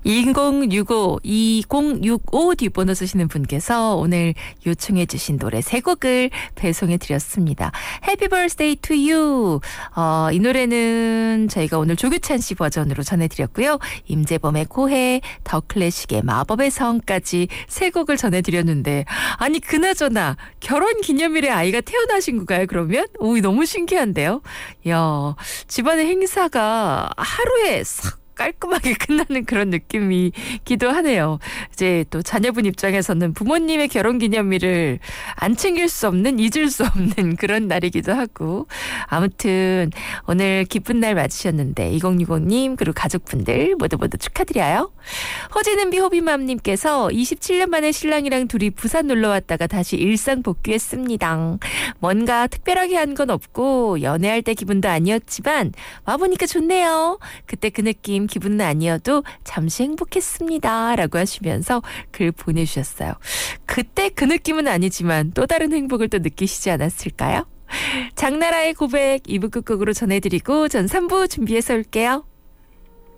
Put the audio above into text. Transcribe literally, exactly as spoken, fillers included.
이공육오 이공육오 뒷번호 쓰시는 분께서 오늘 요청해 주신 노래 세 곡을 배송해 드렸습니다. Happy Birthday to You. 어, 이 노래는 저희가 오늘 조규찬 씨 버전으로 전해드렸고요. 임재범의 코해, 더 클래식의 마법의 성까지 세 곡을 전해드렸는데 아니 그나저나 결혼 기념일에 아이가 태어나신 건가요 그러면? 오, 너무 신기한데요. 야, 집안의 행사가 하루에 싹 깔끔하게 끝나는 그런 느낌이기도 하네요. 이제 또 자녀분 입장에서는 부모님의 결혼기념일을 안 챙길 수 없는, 잊을 수 없는 그런 날이기도 하고. 아무튼 오늘 기쁜 날 맞으셨는데 이공육오님 그리고 가족분들 모두 모두 축하드려요. 허지는비 호비맘님께서 이십칠 년 만에 신랑이랑 둘이 부산 놀러 왔다가 다시 일상 복귀했습니다. 뭔가 특별하게 한 건 없고 연애할 때 기분도 아니었지만 와보니까 좋네요. 그때 그 느낌 기분은 아니어도 잠시 행복했습니다. 라고 하시면서 글 보내주셨어요. 그때 그 느낌은 아니지만 또 다른 행복을 또 느끼시지 않았을까요? 장나라의 고백 이 부 끝곡으로 전해드리고 전 삼 부 준비해서 올게요.